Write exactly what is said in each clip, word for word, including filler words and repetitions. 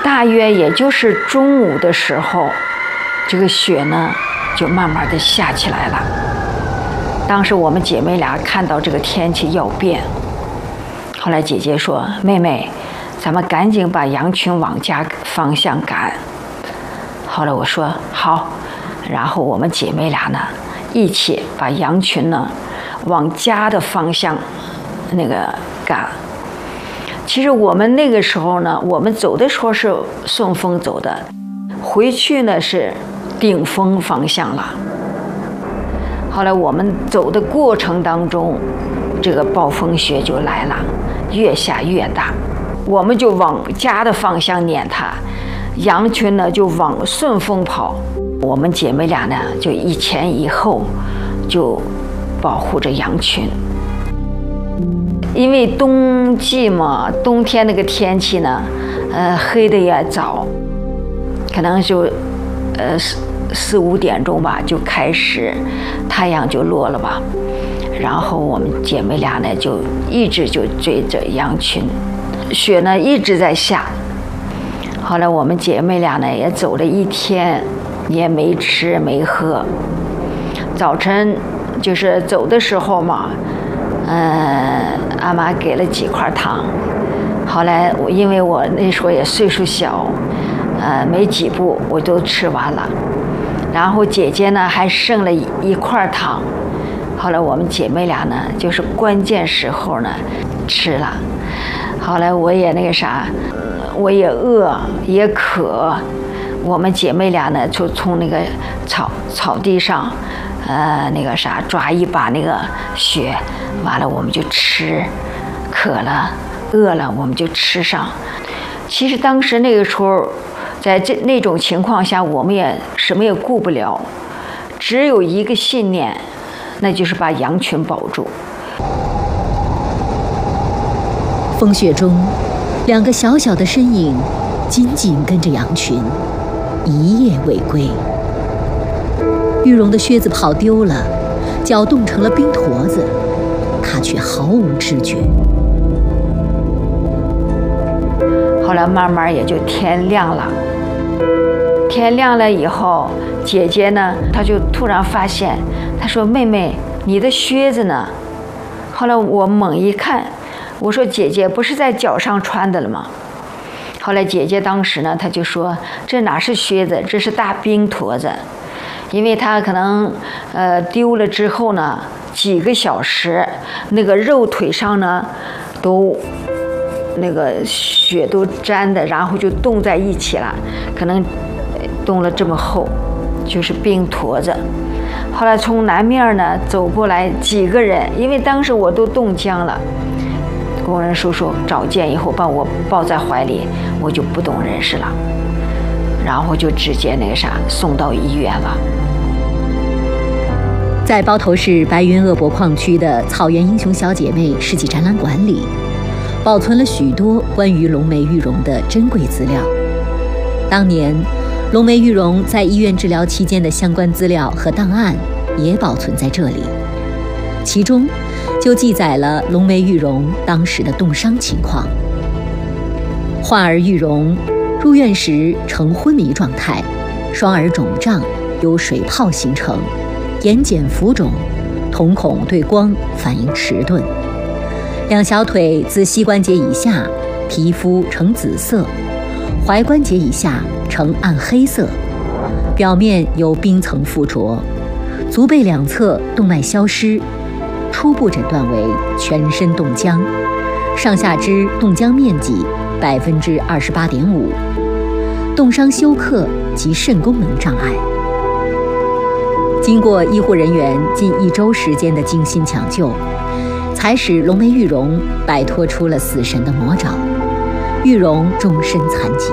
大约也就是中午的时候，这个雪呢就慢慢的下起来了。当时我们姐妹俩看到这个天气要变，后来姐姐说：“妹妹，咱们赶紧把羊群往家方向赶。”后来我说好，然后我们姐妹俩呢一起把羊群呢往家的方向那个赶。其实我们那个时候呢，我们走的时候是顺风走的，回去呢是顶风方向了。后来我们走的过程当中，这个暴风雪就来了，越下越大，我们就往家的方向撵它，羊群呢就往顺风跑，我们姐妹俩呢就一前一后，就保护着羊群。因为冬季嘛，冬天那个天气呢，呃，黑的也早，可能就，呃四四五点钟吧就开始，太阳就落了吧。然后我们姐妹俩呢就一直就追着羊群，雪呢一直在下。后来我们姐妹俩呢也走了一天，也没吃没喝。早晨就是走的时候嘛。嗯，阿妈给了几块糖，后来我因为我那时候也岁数小，呃，没几步我都吃完了，然后姐姐呢还剩了一块糖，后来我们姐妹俩呢就是关键时候呢吃了，后来我也那个啥，我也饿也渴，我们姐妹俩呢就从那个草草地上。呃，那个啥，抓一把那个雪，完了我们就吃，渴了、饿了我们就吃上。其实当时那个时候，在这那种情况下，我们也什么也顾不了，只有一个信念，那就是把羊群保住。 风雪中，两个小小的身影紧紧跟着羊群，一夜未归。玉荣的靴子跑丢了，脚冻成了冰坨子，他却毫无知觉。 后来慢慢也就天亮了。天亮了以后，姐姐呢，她就突然发现，她说：“妹妹，你的靴子呢？”后来我猛一看，我说：“姐姐不是在脚上穿的了吗？”后来姐姐当时呢，她就说：“这哪是靴子，这是大冰坨子。”因为他可能呃丢了之后呢，几个小时，那个肉腿上呢都那个血都粘的，然后就冻在一起了，可能冻了这么厚，就是冰坨子。后来从南面呢走过来几个人，因为当时我都冻僵了，工人叔叔找见以后把我抱在怀里，我就不懂人事了。然后就直接那个啥送到医院了。 在包头市白云鄂博矿区的草原英雄小姐妹世纪展览馆里，保存了许多关于龙梅玉荣的珍贵资料。当年，龙梅玉荣在医院治疗期间的相关资料和档案也保存在这里，其中就记载了龙梅玉荣当时的冻伤情况。患儿玉荣入院时呈昏迷状态，双耳肿胀，有水泡形成，眼睑浮肿，瞳孔对光反应迟钝，两小腿自膝关节以下皮肤呈紫色，踝关节以下呈暗黑色，表面有冰层附着，足背两侧动脉消失，初步诊断为全身冻僵，上下肢冻僵面积百分之二十八点五，冻伤休克及肾功能障碍。经过医护人员近一周时间的精心抢救，才使龙梅玉荣摆脱出了死神的魔爪，玉荣终身残疾。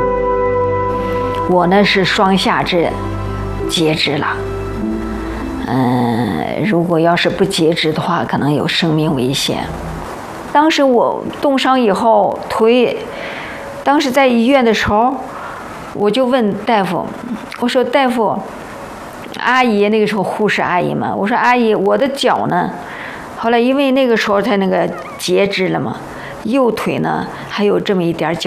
我呢是双下肢截肢了，嗯，如果要是不截肢的话，可能有生命危险。当时我冻伤以后，腿，当时在医院的时候，我就问大夫，我说大夫，阿姨，那个时候护士阿姨嘛，我说阿姨，我的脚呢？后来因为那个时候他那个截肢了嘛，右腿呢还有这么一点脚。